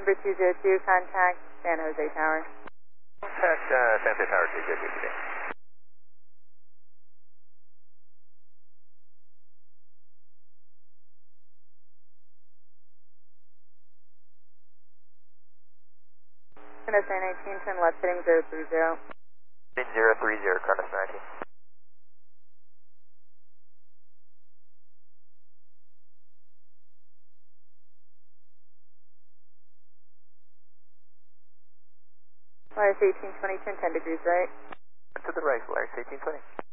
Zebra 202, contact San Jose Tower. Contact San Jose Tower 202 today. San Jose 19, turn left heading 030. 030, Carlos 19. Polaris 1820, turn 10 degrees right. To the right, Polaris 1820.